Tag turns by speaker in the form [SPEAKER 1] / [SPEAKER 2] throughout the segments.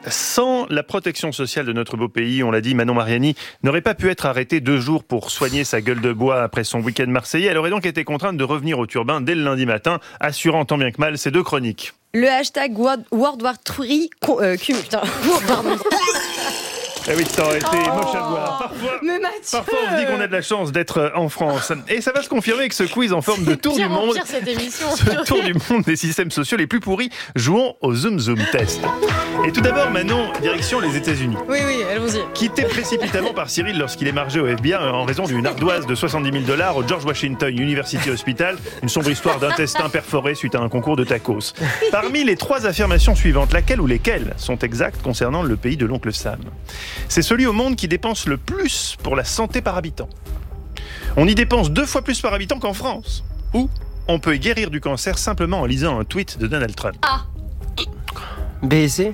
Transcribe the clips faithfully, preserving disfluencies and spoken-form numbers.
[SPEAKER 1] Sans la protection sociale de notre beau pays, on l'a dit, Manon Mariani n'aurait pas pu être arrêtée deux jours pour soigner sa gueule de bois après son week-end marseillais. Elle aurait donc été contrainte de revenir au turbin dès le lundi matin, assurant tant bien que mal ses deux chroniques.
[SPEAKER 2] Le hashtag World War trois euh, cum, putain, pardon.
[SPEAKER 1] Eh oui, ça aurait été
[SPEAKER 2] oh,
[SPEAKER 1] moche à voir. Parfois,
[SPEAKER 2] mais Mathieu,
[SPEAKER 1] parfois, on se dit qu'on a de la chance d'être en France. Et ça va se confirmer que ce quiz en forme de tour
[SPEAKER 3] pire
[SPEAKER 1] du monde,
[SPEAKER 3] pire cette émission.
[SPEAKER 1] ce tour du monde des systèmes sociaux les plus pourris, jouons au Zoom Zoom Test. Et tout d'abord, Manon, direction les États-Unis.
[SPEAKER 3] Oui, oui, allons-y.
[SPEAKER 1] Quitté précipitamment par Cyril lorsqu'il est margé au F B I en raison d'une ardoise de soixante-dix mille dollars au George Washington University Hospital, une sombre histoire d'intestin perforé suite à un concours de tacos. Parmi les trois affirmations suivantes, laquelle ou lesquelles sont exactes concernant le pays de l'oncle Sam ? C'est celui au monde qui dépense le plus pour la santé par habitant. On y dépense deux fois plus par habitant qu'en France. Ou on peut y guérir du cancer simplement en lisant un tweet de Donald Trump.
[SPEAKER 3] Ah.
[SPEAKER 4] B et C.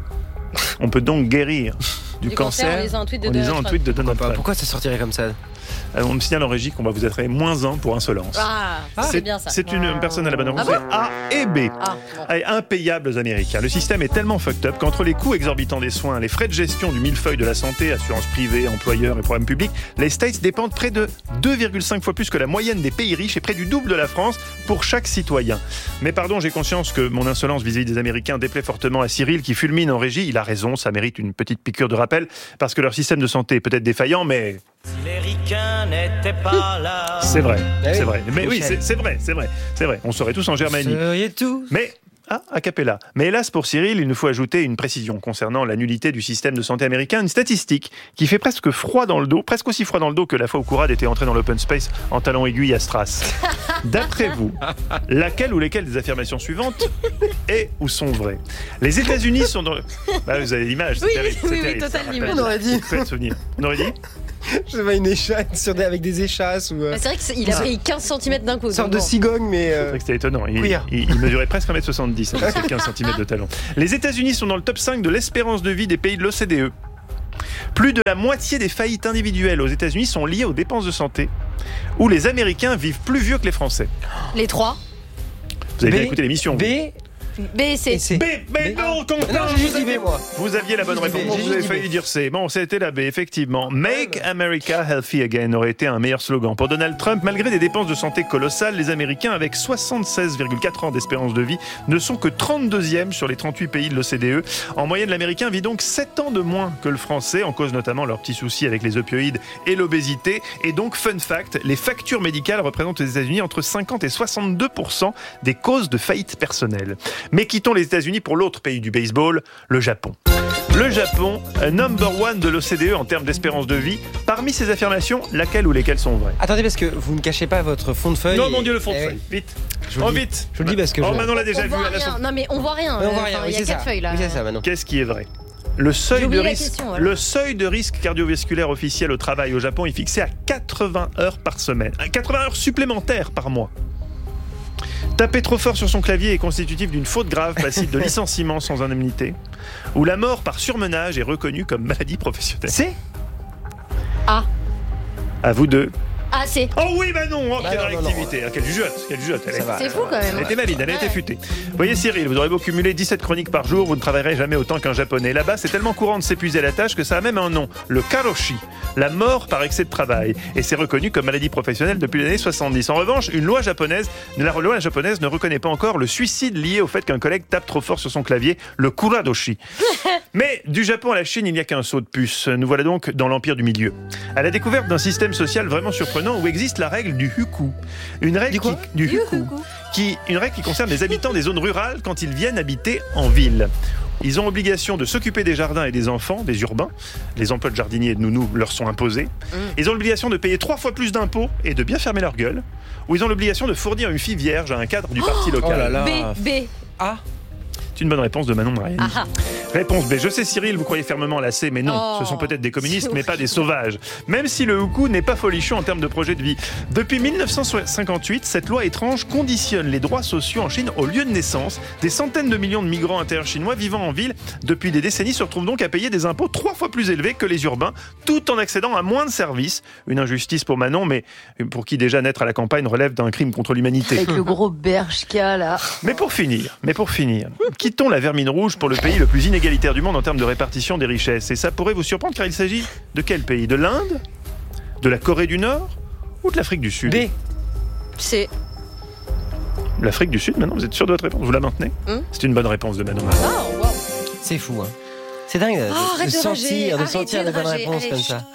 [SPEAKER 1] On peut donc guérir du,
[SPEAKER 3] Du
[SPEAKER 1] cancer,
[SPEAKER 3] cancer en lisant un tweet de
[SPEAKER 1] en
[SPEAKER 3] Donald
[SPEAKER 1] lisant un
[SPEAKER 3] Trump.
[SPEAKER 1] tweet de Donald
[SPEAKER 4] Pourquoi,
[SPEAKER 1] Trump.
[SPEAKER 4] pourquoi ça sortirait comme ça ?
[SPEAKER 1] Alors, on me signale en régie qu'on va vous attraper moins un pour insolence.
[SPEAKER 3] Ah, c'est bien ça.
[SPEAKER 1] C'est une personne à la bonne réponse.
[SPEAKER 3] Ah
[SPEAKER 1] C'est A et B.
[SPEAKER 3] Ah, bon.
[SPEAKER 1] Allez, impayables américains. Le système est tellement fucked up qu'entre les coûts exorbitants des soins, les frais de gestion du millefeuille de la santé, assurance privée, employeurs et programmes publics, les States dépendent près de deux virgule cinq fois plus que la moyenne des pays riches et près du double de la France pour chaque citoyen. Mais pardon, j'ai conscience que mon insolence vis-à-vis des Américains déplaît fortement à Cyril qui fulmine en régie. Il a raison, ça mérite une petite piqûre de rappel parce que leur système de santé est peut-être défaillant, mais...
[SPEAKER 5] Si les ricains n'étaient pas là.
[SPEAKER 1] C'est vrai,
[SPEAKER 4] Ah oui.
[SPEAKER 1] c'est vrai. Mais oui,
[SPEAKER 4] Michel.
[SPEAKER 1] c'est, c'est vrai, c'est vrai, c'est vrai. On serait tous en Germanie.
[SPEAKER 4] Seriez tout.
[SPEAKER 1] Mais, ah, a cappella. Mais hélas pour Cyril, il nous faut ajouter une précision concernant la nullité du système de santé américain, une statistique qui fait presque froid dans le dos, presque aussi froid dans le dos que la fois où Courade était entré dans l'open space en talon aiguille à Stras. D'après vous, laquelle ou lesquelles des affirmations suivantes est ou sont vraies ? Les États-Unis sont dans... Bah, vous avez l'image, c'est
[SPEAKER 3] Oui,
[SPEAKER 1] terrible,
[SPEAKER 3] oui,
[SPEAKER 1] c'est
[SPEAKER 3] oui,
[SPEAKER 1] terrible,
[SPEAKER 3] total
[SPEAKER 1] ça rappelle-
[SPEAKER 3] image.
[SPEAKER 4] On aurait dit.
[SPEAKER 1] Très de souvenirs. On aurait dit
[SPEAKER 4] Je sais pas, une échasse sur des, avec des échasses ou
[SPEAKER 3] Bah, c'est vrai qu'il a pris quinze centimètres d'un coup.
[SPEAKER 4] une sorte
[SPEAKER 3] donc
[SPEAKER 4] de
[SPEAKER 3] bon.
[SPEAKER 4] cigogne, mais.
[SPEAKER 1] C'est
[SPEAKER 4] euh,
[SPEAKER 1] vrai que c'était étonnant. Il,
[SPEAKER 4] Queer.
[SPEAKER 1] il- il mesurait presque un mètre soixante-dix avec ses quinze centimètres de talon. Les États-Unis sont dans le top cinq de l'espérance de vie des pays de l'O C D E. Plus de la moitié des faillites individuelles aux États-Unis sont liées aux dépenses de santé, où les Américains vivent plus vieux que les Français.
[SPEAKER 3] Les trois.
[SPEAKER 1] Vous avez
[SPEAKER 4] B,
[SPEAKER 1] bien écouté l'émission.
[SPEAKER 4] B
[SPEAKER 1] vous.
[SPEAKER 3] B et C.
[SPEAKER 4] et C.
[SPEAKER 1] B, mais
[SPEAKER 4] B.
[SPEAKER 1] non, Quentin,
[SPEAKER 4] Non, j'ai juste dit B, moi.
[SPEAKER 1] Vous aviez la bonne
[SPEAKER 4] J'ai dit B,
[SPEAKER 1] réponse,
[SPEAKER 4] j'ai
[SPEAKER 1] vous
[SPEAKER 4] juste
[SPEAKER 1] avez
[SPEAKER 4] dit
[SPEAKER 1] failli
[SPEAKER 4] B.
[SPEAKER 1] dire C. Bon, c'était la B, effectivement. Make America Healthy Again aurait été un meilleur slogan. Pour Donald Trump, malgré des dépenses de santé colossales, les Américains, avec soixante-seize virgule quatre ans d'espérance de vie, ne sont que trente-deuxième sur les trente-huit pays de l'O C D E. En moyenne, l'Américain vit donc sept ans de moins que le Français, en cause notamment leurs petits soucis avec les opioïdes et l'obésité. Et donc, fun fact, les factures médicales représentent aux États-Unis entre cinquante et soixante-deux pour cent des causes de faillite personnelle. Mais quittons les États-Unis pour l'autre pays du baseball, le Japon. Le Japon, number one de l'O C D E en termes d'espérance de vie. Parmi ces affirmations, laquelle ou lesquelles sont vraies ?
[SPEAKER 4] Attendez, parce que vous ne cachez pas votre fond de feuille.
[SPEAKER 1] Non,
[SPEAKER 4] et-
[SPEAKER 1] mon Dieu, le fond de
[SPEAKER 4] eh
[SPEAKER 1] feuille. Vite.
[SPEAKER 4] Je vous
[SPEAKER 1] Oh,
[SPEAKER 4] le dis.
[SPEAKER 1] vite.
[SPEAKER 4] Je vous le dis parce que
[SPEAKER 1] Oh,
[SPEAKER 4] je-
[SPEAKER 1] Manon l'a déjà
[SPEAKER 3] on
[SPEAKER 1] vu.
[SPEAKER 3] voit
[SPEAKER 1] elle a son-
[SPEAKER 3] rien. Non mais on voit rien.
[SPEAKER 4] Mais on voit
[SPEAKER 3] Enfin,
[SPEAKER 4] rien, oui,
[SPEAKER 3] il y a
[SPEAKER 4] c'est
[SPEAKER 3] quatre
[SPEAKER 4] ça.
[SPEAKER 3] feuilles là.
[SPEAKER 4] Oui, c'est ça, maintenant.
[SPEAKER 1] Qu'est-ce qui est vrai ? Le seuil,
[SPEAKER 3] J'ai
[SPEAKER 1] de
[SPEAKER 3] oublié la
[SPEAKER 1] risque,
[SPEAKER 3] question, voilà.
[SPEAKER 1] le seuil de risque cardiovasculaire officiel au travail au Japon est fixé à quatre-vingts heures par semaine. quatre-vingts heures supplémentaires par mois. Taper trop fort sur son clavier est constitutif d'une faute grave passible de licenciement sans indemnité, où la mort par surmenage est reconnue comme maladie professionnelle.
[SPEAKER 4] C.
[SPEAKER 3] A.
[SPEAKER 1] À vous deux.
[SPEAKER 3] Ah, C.
[SPEAKER 1] Oh oui, bah non, oh,
[SPEAKER 4] Bah
[SPEAKER 1] quelle
[SPEAKER 4] non, non, non.
[SPEAKER 1] réactivité, ah, quelle jugeote, quelle jugeote. Elle,
[SPEAKER 4] Ça
[SPEAKER 1] est-
[SPEAKER 4] va.
[SPEAKER 3] C'est fou quand même.
[SPEAKER 1] elle était valide, elle a été
[SPEAKER 3] Ouais.
[SPEAKER 1] futée. Voyez Cyril, vous aurez beau cumuler dix-sept chroniques par jour, vous ne travaillerez jamais autant qu'un japonais. Là-bas, c'est tellement courant de s'épuiser à la tâche que ça a même un nom, le karoshi, la mort par excès de travail. Et c'est reconnu comme maladie professionnelle depuis les années soixante-dix. En revanche, une loi japonaise, la loi japonaise ne reconnaît pas encore le suicide lié au fait qu'un collègue tape trop fort sur son clavier, le kuradoshi. Mais du Japon à la Chine, il n'y a qu'un saut de puce. Nous voilà donc dans l'empire du milieu. À la découverte d'un système social vraiment surprenant où existe la règle du huku. Une règle
[SPEAKER 4] Du quoi
[SPEAKER 1] qui, du huku, qui, une règle qui concerne les habitants des zones rurales quand ils viennent habiter en ville. Ils ont obligation de s'occuper des jardins et des enfants, des urbains. Les emplois de jardiniers et de nounous leur sont imposés. Ils ont l'obligation de payer trois fois plus d'impôts et de bien fermer leur gueule. Ou ils ont l'obligation de fournir une fille vierge à un cadre du parti
[SPEAKER 4] Oh
[SPEAKER 1] local.
[SPEAKER 4] là là.
[SPEAKER 3] B. B.
[SPEAKER 4] A.
[SPEAKER 1] C'est une bonne réponse de Manon Mariani.
[SPEAKER 3] Ah ah.
[SPEAKER 1] Réponse B. Je sais Cyril, vous croyez fermement à la C, mais non.
[SPEAKER 3] Oh.
[SPEAKER 1] Ce sont peut-être des communistes,
[SPEAKER 3] C'est
[SPEAKER 1] mais pas des sauvages. Même si le huku n'est pas folichon en termes de projet de vie. Depuis mille neuf cent cinquante-huit, cette loi étrange conditionne les droits sociaux en Chine au lieu de naissance. Des centaines de millions de migrants intérieurs chinois vivant en ville depuis des décennies se retrouvent donc à payer des impôts trois fois plus élevés que les urbains, tout en accédant à moins de services. Une injustice pour Manon, mais pour qui déjà naître à la campagne relève d'un crime contre l'humanité.
[SPEAKER 2] Avec le gros bershka là.
[SPEAKER 1] Mais pour finir, mais pour finir, quittons la vermine rouge pour le pays le plus inégal inégalitaire du monde en termes de répartition des richesses. Et ça pourrait vous surprendre car il s'agit de quel pays ? De l'Inde ? De la Corée du Nord ? Ou de l'Afrique du Sud ?
[SPEAKER 4] B.
[SPEAKER 3] C'est.
[SPEAKER 1] L'Afrique du Sud, maintenant, vous êtes sûr de votre réponse ? Vous la maintenez ?
[SPEAKER 3] Hum
[SPEAKER 1] C'est une bonne réponse de Manon.
[SPEAKER 3] Oh, wow.
[SPEAKER 4] C'est fou, hein. C'est dingue de,
[SPEAKER 3] Oh,
[SPEAKER 4] de
[SPEAKER 3] arrête de
[SPEAKER 4] sentir,
[SPEAKER 3] rager,
[SPEAKER 4] de
[SPEAKER 3] arrêtez
[SPEAKER 4] sentir
[SPEAKER 3] de
[SPEAKER 4] les bonnes
[SPEAKER 3] rager,
[SPEAKER 4] réponses
[SPEAKER 3] allez,
[SPEAKER 4] comme
[SPEAKER 3] chut.
[SPEAKER 4] ça.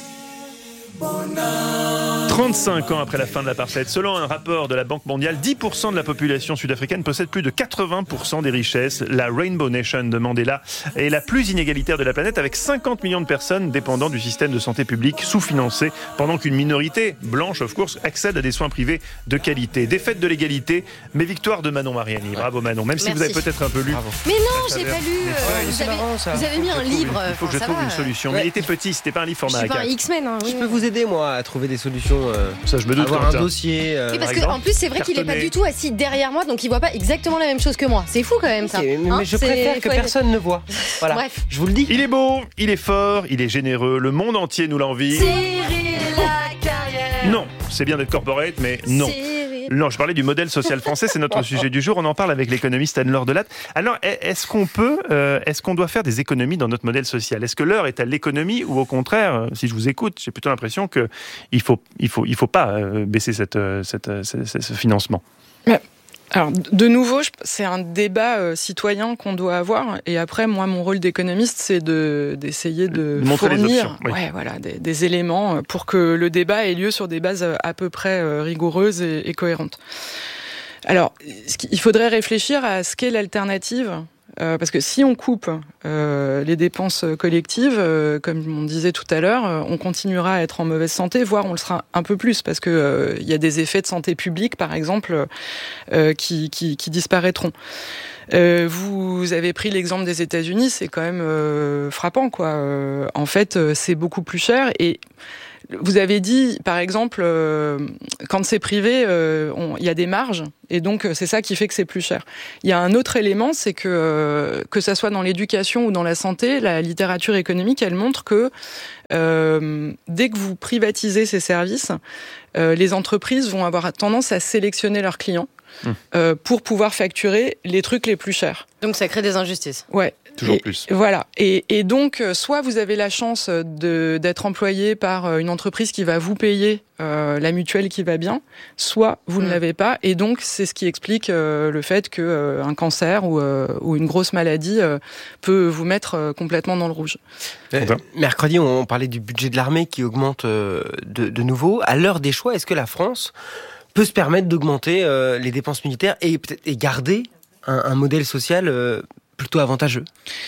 [SPEAKER 1] trente-cinq ans après la fin de l'apartheid, selon un rapport de la Banque mondiale, dix pour cent de la population sud-africaine possède plus de quatre-vingts pour cent des richesses. La Rainbow Nation de Mandela est la plus inégalitaire de la planète, avec cinquante millions de personnes dépendant du système de santé publique sous-financé, pendant qu'une minorité, blanche of course, accède à des soins privés de qualité. Défaite de l'égalité, mais victoire de Manon Mariani. Bravo Manon, même si
[SPEAKER 3] Merci.
[SPEAKER 1] vous avez peut-être un peu lu.
[SPEAKER 4] Bravo.
[SPEAKER 3] Mais non,
[SPEAKER 1] Ça
[SPEAKER 3] j'ai
[SPEAKER 1] travers
[SPEAKER 3] pas lu.
[SPEAKER 1] les
[SPEAKER 3] euh,
[SPEAKER 1] feuilles.
[SPEAKER 3] vous,
[SPEAKER 4] C'est
[SPEAKER 3] avez,
[SPEAKER 4] marrant, ça.
[SPEAKER 3] vous avez mis un livre.
[SPEAKER 1] Il faut que je
[SPEAKER 3] enfin, ça
[SPEAKER 1] trouve
[SPEAKER 3] va.
[SPEAKER 1] une solution.
[SPEAKER 4] Ouais.
[SPEAKER 1] Mais il était petit, c'était pas un livre
[SPEAKER 3] Je
[SPEAKER 1] format
[SPEAKER 3] suis
[SPEAKER 1] A
[SPEAKER 3] pas un
[SPEAKER 1] quatre.
[SPEAKER 3] X-Men. Hein, oui.
[SPEAKER 4] Je peux vous aider, moi, à trouver des solutions. euh,
[SPEAKER 1] Ça, je me doute.
[SPEAKER 4] avoir un
[SPEAKER 1] Quentin.
[SPEAKER 4] dossier. euh,
[SPEAKER 3] Oui, parce
[SPEAKER 1] par
[SPEAKER 3] qu'en
[SPEAKER 1] exemple,
[SPEAKER 3] plus, c'est vrai qu'il est pas
[SPEAKER 1] cartonné.
[SPEAKER 3] du tout assis derrière moi, donc il voit pas exactement la même chose que moi. C'est fou quand même ça.
[SPEAKER 4] ok, mais,
[SPEAKER 3] Hein,
[SPEAKER 4] mais je
[SPEAKER 3] c'est-
[SPEAKER 4] préfère que
[SPEAKER 3] faut être-
[SPEAKER 4] personne ne voit. Voilà.
[SPEAKER 3] Bref.
[SPEAKER 4] Je vous le dis.
[SPEAKER 1] Il est beau, il est fort, il est généreux, le monde entier nous l'envie.
[SPEAKER 3] Cyril Lacarrière.
[SPEAKER 1] Non, c'est bien d'être corporate, mais non.
[SPEAKER 3] Cyril.
[SPEAKER 1] Non, je parlais du modèle social français, c'est notre sujet du jour. On en parle avec l'économiste Anne-Laure Delatte. Alors, est-ce qu'on peut, euh, est-ce qu'on doit faire des économies dans notre modèle social ? Est-ce que l'heure est à l'économie ou au contraire, euh, si je vous écoute, j'ai plutôt l'impression que il faut, il faut, il faut pas euh, baisser cette, euh, cette, euh, ce, ce- ce financement.
[SPEAKER 6] Alors, de nouveau, je- c'est un débat euh, citoyen qu'on doit avoir. Et après, moi, mon rôle d'économiste, c'est de, d'essayer de,
[SPEAKER 1] De montrer les
[SPEAKER 6] fournir
[SPEAKER 1] options, oui.
[SPEAKER 6] ouais, voilà, des, des éléments pour que le débat ait lieu sur des bases euh, à peu près euh, rigoureuses et, et cohérentes. Alors, ce qu'il- il faudrait réfléchir à ce qu'est l'alternative. Euh, parce que si on coupe euh, les dépenses collectives, euh, comme on disait tout à l'heure, euh, on continuera à être en mauvaise santé, voire on le sera un peu plus, parce que euh, il y a des effets de santé publique, par exemple, euh, qui, qui, qui disparaîtront. Euh, vous avez pris l'exemple des États-Unis, c'est quand même euh, frappant, quoi. Euh, en fait, euh, c'est beaucoup plus cher et vous avez dit, par exemple, euh, quand c'est privé, euh, on- il y a des marges, et donc euh, c'est ça qui fait que c'est plus cher. Il y a un autre élément, c'est que euh, que ça soit dans l'éducation ou dans la santé, la littérature économique, elle montre que euh, dès que vous privatisez ces services, euh, les entreprises vont avoir tendance à sélectionner leurs clients
[SPEAKER 1] Mmh.
[SPEAKER 6] euh, pour pouvoir facturer les trucs les plus chers.
[SPEAKER 3] Donc ça crée des injustices.
[SPEAKER 6] Ouais.
[SPEAKER 1] Toujours
[SPEAKER 6] Et-
[SPEAKER 1] plus.
[SPEAKER 6] Voilà. Et, et donc, euh, soit vous avez la chance de, d'être employé par euh, une entreprise qui va vous payer euh, la mutuelle qui va bien, soit vous
[SPEAKER 3] Mm.
[SPEAKER 6] ne l'avez pas. Et donc, c'est ce qui explique euh, le fait que euh, un cancer ou, euh, ou une grosse maladie euh, peut vous mettre euh, complètement dans le rouge.
[SPEAKER 4] Euh,
[SPEAKER 1] Quentin.
[SPEAKER 4] mercredi, on parlait du budget de l'armée qui augmente euh, de, de nouveau. À l'heure des choix, est-ce que la France peut se permettre d'augmenter euh, les dépenses militaires et, peut-être- et garder un, un modèle social euh, plutôt avantageux ?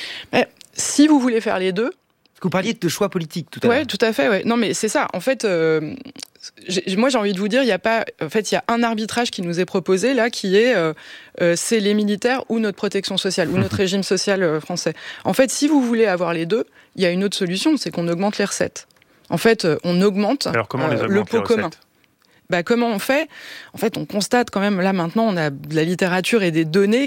[SPEAKER 6] Si vous voulez faire les deux,
[SPEAKER 4] Parce que vous parliez de choix politiques tout à
[SPEAKER 6] ouais,
[SPEAKER 4] l'heure.
[SPEAKER 6] tout à fait. Ouais. Non, mais c'est ça. En fait, euh, j'ai- moi, j'ai envie de vous dire, il y a pas. En fait, il y a un arbitrage qui nous est proposé là, qui est, euh, euh, c'est les militaires ou notre protection sociale ou notre régime social euh, français. En fait, si vous voulez avoir les deux, il y a une autre solution, c'est qu'on augmente les recettes. En fait, euh, on augmente
[SPEAKER 1] Alors comment
[SPEAKER 6] euh,
[SPEAKER 1] les
[SPEAKER 6] le
[SPEAKER 1] augmente les
[SPEAKER 6] pot commun.
[SPEAKER 1] recettes ?
[SPEAKER 6] Bah, comment on fait ? En fait, on constate quand même, là maintenant, on a de la littérature et des données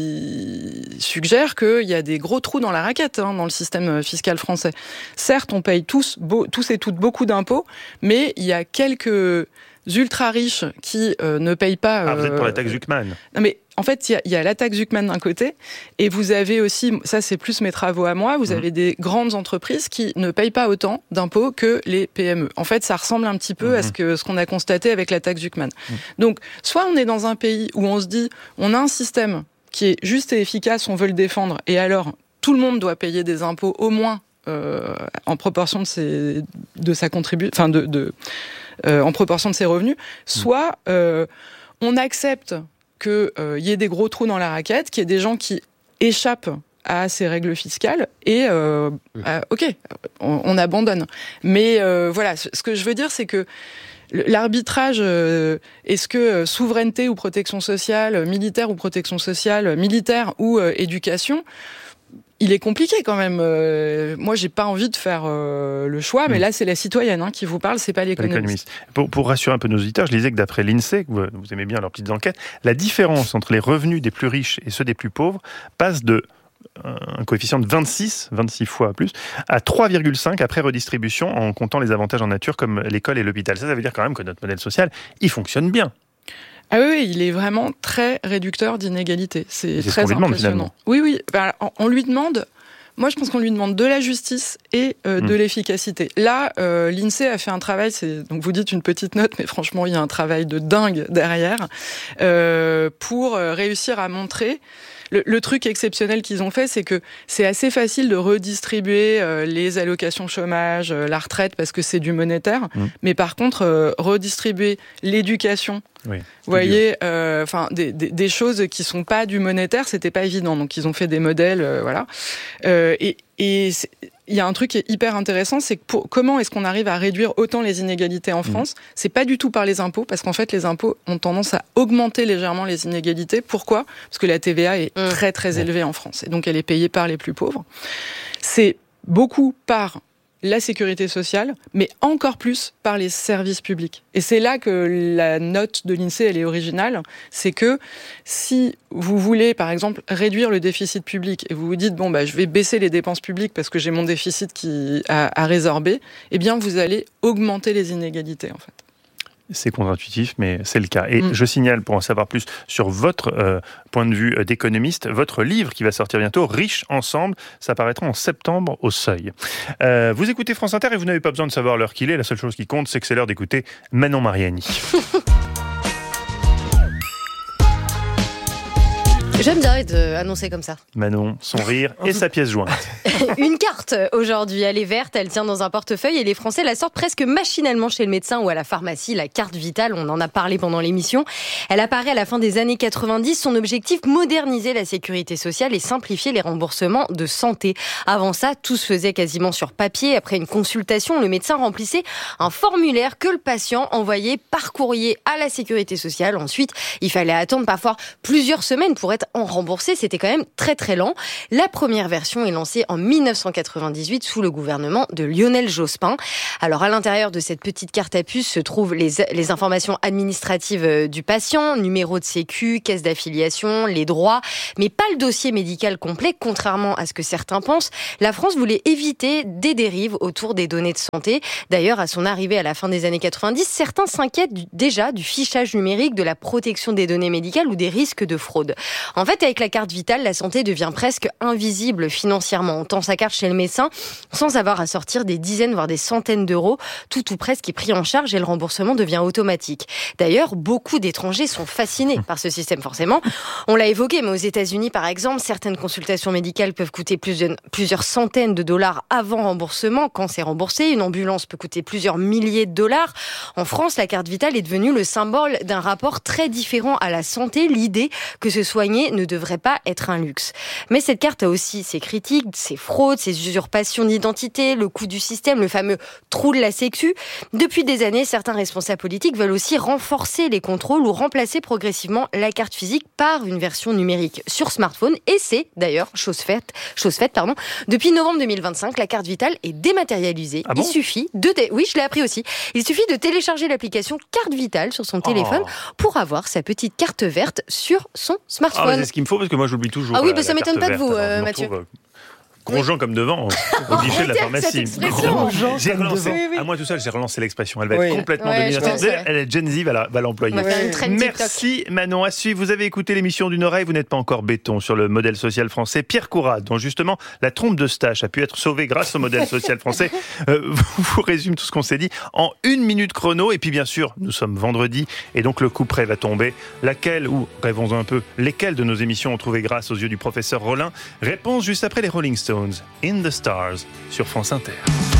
[SPEAKER 6] qui suggèrent qu'il y a des gros trous dans la raquette hein, dans le système fiscal français. Certes, on paye tous, beau, tous et toutes beaucoup d'impôts, mais il y a quelques ultra riches qui euh, ne payent pas...
[SPEAKER 1] Ah, vous êtes pour la
[SPEAKER 6] euh,
[SPEAKER 1] taxe Zuckman.
[SPEAKER 6] non mais en fait, il y a, il y a la taxe Zuckman d'un côté, et vous avez aussi, ça c'est plus mes travaux à moi, vous
[SPEAKER 1] Mhm.
[SPEAKER 6] avez des grandes entreprises qui ne payent pas autant d'impôts que les P M E. En fait, ça ressemble un petit peu à ce que ce qu'on a constaté avec la taxe Zuckman.
[SPEAKER 1] Mhm.
[SPEAKER 6] Donc, soit on est dans un pays où on se dit, on a un système qui est juste et efficace, on veut le défendre, et alors tout le monde doit payer des impôts au moins euh, en proportion de ses, de sa contribution, enfin de, de euh, en proportion de ses revenus, soit euh, on accepte qu'il euh, y ait des gros trous dans la raquette, qu'il y ait des gens qui échappent à ces règles fiscales, et euh, euh, ok, on, on abandonne. Mais euh, voilà, ce ce que je veux dire, c'est que l'arbitrage, euh, est-ce que euh, souveraineté ou protection sociale, militaire ou protection sociale, militaire ou euh, éducation, il est compliqué quand même. Euh, moi, j'ai pas envie de faire euh, le choix, mais
[SPEAKER 1] Mmh.
[SPEAKER 6] là, c'est la citoyenne hein, qui vous parle, c'est pas l'économiste.
[SPEAKER 1] L'économiste. Pour, pour rassurer un peu nos auditeurs, je disais que d'après l'INSEE, que vous, vous aimez bien leurs petites enquêtes, la différence entre les revenus des plus riches et ceux des plus pauvres passe de un coefficient de vingt-six, vingt-six fois plus, à trois virgule cinq après redistribution en comptant les avantages en nature comme l'école et l'hôpital. Ça, ça veut dire quand même que notre modèle social, il fonctionne bien.
[SPEAKER 6] Ah oui, oui, il est vraiment très réducteur d'inégalités. C'est
[SPEAKER 1] C'est ce
[SPEAKER 6] très
[SPEAKER 1] qu'on lui demande,
[SPEAKER 6] impressionnant.
[SPEAKER 1] finalement.
[SPEAKER 6] Oui, oui. Ben, on, on lui demande Moi, je pense qu'on lui demande de la justice et euh, de
[SPEAKER 1] mmh.
[SPEAKER 6] l'efficacité. Là, euh, l'INSEE a fait un travail, c'est, donc vous dites une petite note, mais franchement, il y a un travail de dingue derrière, euh, pour euh, réussir à montrer. Le, le truc exceptionnel qu'ils ont fait, c'est que c'est assez facile de redistribuer euh, les allocations chômage, euh, la retraite, parce que c'est du monétaire. Mmh. Mais par contre, euh, redistribuer l'éducation,
[SPEAKER 1] oui,
[SPEAKER 6] vous voyez, euh, enfin des, des, des choses qui sont pas du monétaire, c'était pas évident. Donc ils ont fait des modèles, euh, voilà. Euh, et et il y a un truc qui est hyper intéressant, c'est que pour, comment est-ce qu'on arrive à réduire autant les inégalités en France ? Mmh. C'est pas du tout par les impôts, parce qu'en fait les impôts ont tendance à augmenter légèrement les inégalités. Pourquoi ? Parce que la T V A est mmh. très très élevée en France, et donc elle est payée par les plus pauvres. C'est beaucoup par la sécurité sociale, mais encore plus par les services publics. Et c'est là que la note de l'INSEE, elle est originale, c'est que si vous voulez, par exemple, réduire le déficit public, et vous vous dites, bon, bah, je vais baisser les dépenses publiques parce que j'ai mon déficit qui à, à résorber, eh bien, vous allez augmenter les inégalités, en fait.
[SPEAKER 1] C'est contre-intuitif, mais c'est le cas. Et mmh. je signale, pour en savoir plus sur votre euh, point de vue d'économiste, votre livre qui va sortir bientôt, Riches ensemble, ça paraîtra en septembre au Seuil. Euh, vous écoutez France Inter et vous n'avez pas besoin de savoir l'heure qu'il est. La seule chose qui compte, c'est que c'est l'heure d'écouter Manon Mariani.
[SPEAKER 2] J'aime bien être annoncé comme ça.
[SPEAKER 1] Manon, son rire et sa pièce jointe.
[SPEAKER 2] Une carte aujourd'hui, elle est verte, elle tient dans un portefeuille et les Français la sortent presque machinalement chez le médecin ou à la pharmacie. La carte vitale, on en a parlé pendant l'émission. Elle apparaît à la fin des années quatre-vingt-dix. Son objectif, moderniser la sécurité sociale et simplifier les remboursements de santé. Avant ça, tout se faisait quasiment sur papier. Après une consultation, le médecin remplissait un formulaire que le patient envoyait par courrier à la sécurité sociale. Ensuite, il fallait attendre parfois plusieurs semaines pour être en remboursé, c'était quand même très très lent. La première version est lancée en dix-neuf cent quatre-vingt-dix-huit sous le gouvernement de Lionel Jospin. Alors à l'intérieur de cette petite carte à puce se trouvent les, les informations administratives du patient, numéro de sécu, caisse d'affiliation, les droits, mais pas le dossier médical complet, contrairement à ce que certains pensent. La France voulait éviter des dérives autour des données de santé. D'ailleurs, à son arrivée à la fin des années quatre-vingt-dix, certains s'inquiètent du, déjà du fichage numérique, de la protection des données médicales ou des risques de fraude. En fait, avec la carte vitale, la santé devient presque invisible financièrement. On tend sa carte chez le médecin sans avoir à sortir des dizaines, voire des centaines d'euros. Tout ou presque est pris en charge et le remboursement devient automatique. D'ailleurs, beaucoup d'étrangers sont fascinés par ce système, forcément. On l'a évoqué, mais aux États-Unis, par exemple, certaines consultations médicales peuvent coûter plusieurs centaines de dollars avant remboursement. Quand c'est remboursé, une ambulance peut coûter plusieurs milliers de dollars. En France, la carte vitale est devenue le symbole d'un rapport très différent à la santé. L'idée que se soigner ne devrait pas être un luxe. Mais cette carte a aussi ses critiques, ses fraudes, ses usurpations d'identité, le coût du système, le fameux trou de la sécu. Depuis des années, certains responsables politiques veulent aussi renforcer les contrôles ou remplacer progressivement la carte physique par une version numérique sur smartphone. Et c'est d'ailleurs chose faite, chose faite, pardon. Depuis novembre deux mille vingt-cinq, la carte vitale est dématérialisée.
[SPEAKER 1] Ah bon ?
[SPEAKER 6] Il
[SPEAKER 2] suffit de, dé... oui, je l'ai appris aussi. Il suffit de télécharger l'application Carte Vitale sur son téléphone oh. pour avoir sa petite carte verte sur son smartphone.
[SPEAKER 1] Ah, c'est ce qu'il me faut parce que moi j'oublie toujours.
[SPEAKER 2] Ah oui,
[SPEAKER 1] euh,
[SPEAKER 2] bah, ça m'étonne pas de vous, euh, Mathieu.
[SPEAKER 1] Retrouve, euh, Grosjean oui. comme devant, au guichet de la pharmacie. J'ai relancé, oui, oui. à moi tout seul, j'ai relancé l'expression. Elle va oui. être complètement
[SPEAKER 2] ouais,
[SPEAKER 1] dominée. Elle est Gen Z, va, va l'employer.
[SPEAKER 2] Ouais.
[SPEAKER 1] Merci Manon. À suivre, vous avez écouté l'émission d'une oreille, vous n'êtes pas encore béton sur le modèle social français. Pierre Courade, dont justement la trompe de Stache a pu être sauvée grâce au modèle social français, euh, vous résume tout ce qu'on s'est dit en une minute chrono. Et puis bien sûr, nous sommes vendredi et donc le coup près va tomber. Laquelle, ou rêvons un peu, lesquelles de nos émissions ont trouvé grâce aux yeux du professeur Rollin ? Réponse juste après les Rolling Stones. In the Stars sur France Inter.